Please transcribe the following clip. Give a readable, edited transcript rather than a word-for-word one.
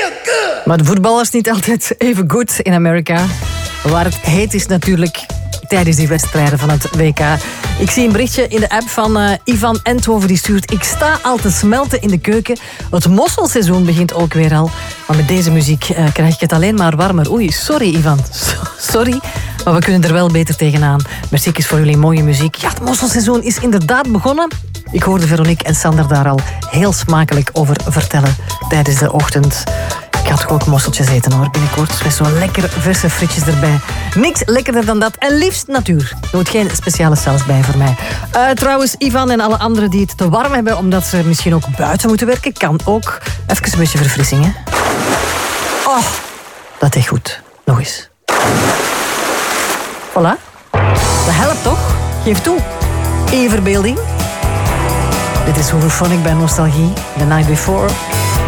Maar de voetbal is niet altijd even goed in Amerika. Waar het heet is natuurlijk tijdens die wedstrijden van het WK. Ik zie een berichtje in de app van Ivan Enthoven die stuurt: ik sta al te smelten in de keuken. Het mosselseizoen begint ook weer al. Maar met deze muziek krijg ik het alleen maar warmer. Oei, sorry Ivan. Sorry. Maar we kunnen er wel beter tegenaan. Merci is voor jullie mooie muziek. Ja, het mosselseizoen is inderdaad begonnen. Ik hoorde Veronique en Sander daar al heel smakelijk over vertellen tijdens de ochtend. Ik ga toch ook mosseltjes eten hoor, binnenkort. Met zo'n lekker verse frietjes erbij. Niks lekkerder dan dat. En liefst natuur. Er moet geen speciale saus bij voor mij. Trouwens, Ivan en alle anderen die het te warm hebben omdat ze misschien ook buiten moeten werken, kan ook. Even een beetje verfrissing, hè. Oh, dat is goed. Nog eens. Voilà. Dat helpt toch? Geef toe. In je verbeelding. Dit is Hooverphonic bij Nostalgie. The Night Before.